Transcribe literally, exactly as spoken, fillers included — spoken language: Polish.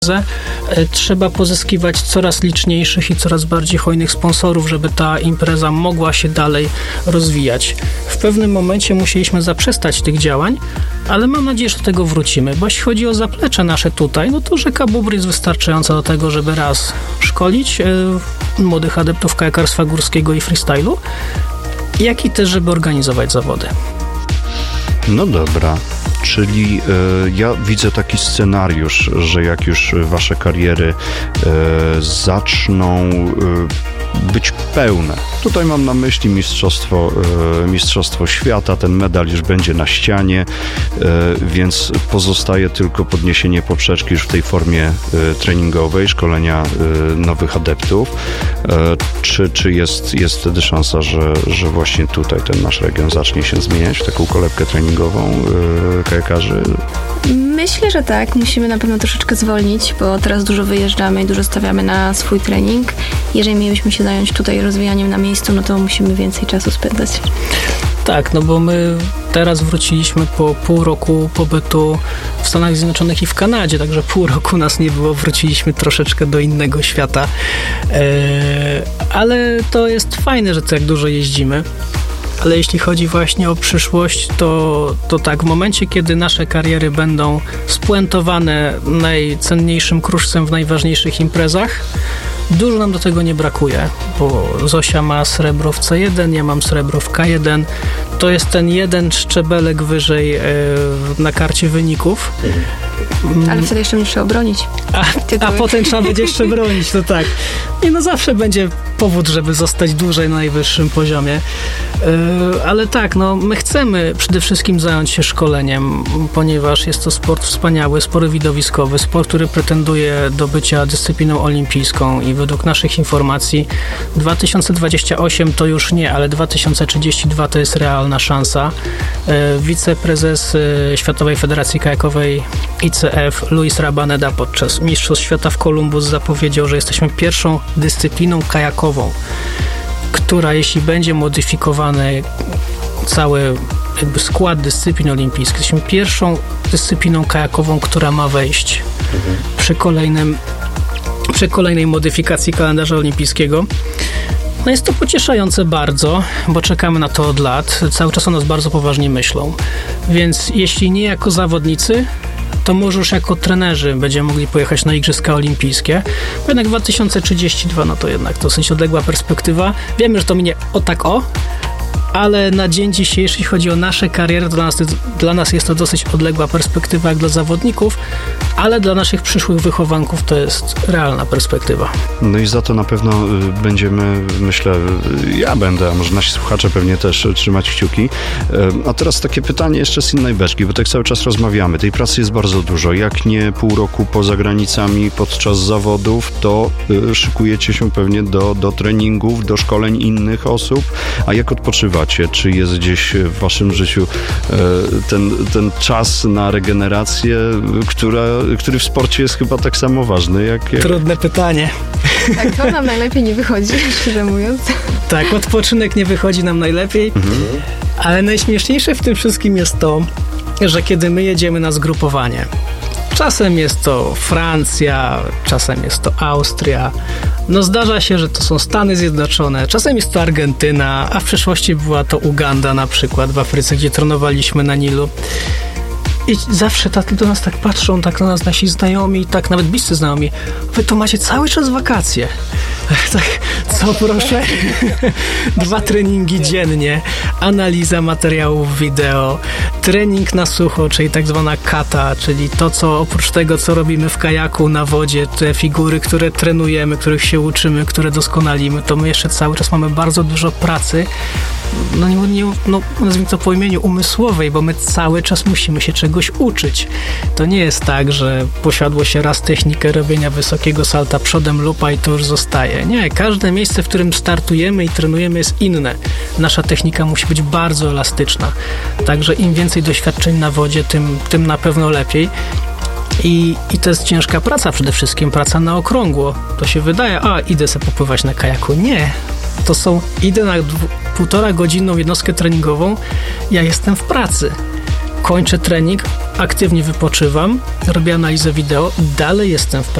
Trzeba pozyskiwać coraz liczniejszych i coraz bardziej hojnych sponsorów, żeby ta impreza mogła się dalej rozwijać. W pewnym momencie musieliśmy zaprzestać tych działań, ale mam nadzieję, że do tego wrócimy, bo jeśli chodzi o zaplecze nasze tutaj, no to rzeka Bóbr jest wystarczająca do tego, żeby raz szkolić yy, młodych adeptów kajakarstwa górskiego i freestylu, jak i też, żeby organizować zawody. No dobra. Czyli y, ja widzę taki scenariusz, że jak już wasze kariery y, zaczną y, być pełne. Tutaj mam na myśli mistrzostwo, y, mistrzostwo świata, ten medal już będzie na ścianie, y, więc pozostaje tylko podniesienie poprzeczki już w tej formie y, treningowej, szkolenia y, nowych adeptów. Y, czy czy jest, jest wtedy szansa, że, że właśnie tutaj ten nasz region zacznie się zmieniać w taką kolebkę treningową y, kajakarzy? Myślę, że tak. Musimy na pewno troszeczkę zwolnić, bo teraz dużo wyjeżdżamy i dużo stawiamy na swój trening. Jeżeli mielibyśmy się zająć tutaj rozwijaniem na miejscu, no to musimy więcej czasu spędzać. Tak, no bo my teraz wróciliśmy po pół roku pobytu w Stanach Zjednoczonych i w Kanadzie, także pół roku nas nie było, wróciliśmy troszeczkę do innego świata. Eee, ale to jest fajne, że tak dużo jeździmy. Ale jeśli chodzi właśnie o przyszłość, to, to tak, w momencie, kiedy nasze kariery będą spuentowane najcenniejszym kruszcem w najważniejszych imprezach, dużo nam do tego nie brakuje, bo Zosia ma srebro w C jeden, ja mam srebro w K jeden. To jest ten jeden szczebelek wyżej e, na karcie wyników. Ale wtedy jeszcze muszę obronić. A, a potem trzeba będzie jeszcze bronić, to tak. Nie, no zawsze będzie powód, żeby zostać dłużej na najwyższym poziomie. Yy, ale tak, no my chcemy przede wszystkim zająć się szkoleniem, ponieważ jest to sport wspaniały, sport widowiskowy, sport, który pretenduje do bycia dyscypliną olimpijską i według naszych informacji dwa tysiące dwudziesty ósmy to już nie, ale dwa tysiące trzydziesty dwa to jest realna szansa. Yy, wiceprezes yy, Światowej Federacji Kajakowej I C F Luis Rabaneda podczas Mistrzostw Świata w Columbus zapowiedział, że jesteśmy pierwszą dyscypliną kajakową, która jeśli będzie modyfikowany cały jakby skład dyscyplin olimpijskich, jesteśmy pierwszą dyscypliną kajakową, która ma wejść mhm. przy kolejnym przy kolejnej modyfikacji kalendarza olimpijskiego. No jest to pocieszające bardzo, bo czekamy na to od lat. Cały czas o nas bardzo poważnie myślą. Więc jeśli nie jako zawodnicy, to może już jako trenerzy będziemy mogli pojechać na Igrzyska Olimpijskie. Bo jednak dwa tysiące trzydziesty dwa, no to jednak dosyć odległa perspektywa. Wiemy, że to minie o tak o, ale na dzień dzisiejszy, jeśli chodzi o nasze kariery, to dla nas, dla nas jest to dosyć odległa perspektywa jak dla zawodników, ale dla naszych przyszłych wychowanków to jest realna perspektywa. No i za to na pewno będziemy, myślę, ja będę, a może nasi słuchacze pewnie też trzymać kciuki. A teraz takie pytanie jeszcze z innej beczki, bo tak cały czas rozmawiamy. Tej pracy jest bardzo dużo. Jak nie pół roku poza granicami podczas zawodów, to szykujecie się pewnie do, do treningów, do szkoleń innych osób. A jak odpoczywacie? Czy jest gdzieś w waszym życiu ten, ten czas na regenerację, która, który w sporcie jest chyba tak samo ważny? Jak, jak... Trudne pytanie. Tak, to nam najlepiej nie wychodzi, szczerze mówiąc. Tak, odpoczynek nie wychodzi nam najlepiej, mhm. ale najśmieszniejsze w tym wszystkim jest to, że kiedy my jedziemy na zgrupowanie, czasem jest to Francja, czasem jest to Austria. No zdarza się, że to są Stany Zjednoczone, czasem jest to Argentyna, a w przeszłości była to Uganda na przykład w Afryce, gdzie trenowaliśmy na Nilu. I zawsze tak do nas tak patrzą, tak na nas nasi znajomi, tak nawet bliscy znajomi. Wy to macie cały czas wakacje. Tak, co proszę? Dwa treningi dziennie, analiza materiałów wideo, trening na sucho, czyli tak zwana kata, czyli to, co oprócz tego, co robimy w kajaku, na wodzie, te figury, które trenujemy, których się uczymy, które doskonalimy, to my jeszcze cały czas mamy bardzo dużo pracy, no, nie, nie, no nazwijmy to po imieniu umysłowej, bo my cały czas musimy się czegoś uczyć. To nie jest tak, że posiadło się raz technikę robienia wysokiego salta przodem lupa i to już zostaje. Nie, każde miejsce, w którym startujemy i trenujemy jest inne. Nasza technika musi być bardzo elastyczna. Także im więcej doświadczeń na wodzie, tym, tym na pewno lepiej. I, I to jest ciężka praca, przede wszystkim praca na okrągło. To się wydaje, a idę sobie popływać na kajaku. Nie, to są, idę na dwu, półtora godzinną jednostkę treningową, ja jestem w pracy. kończę trening, aktywnie wypoczywam, robię analizę wideo, dalej jestem w pracy.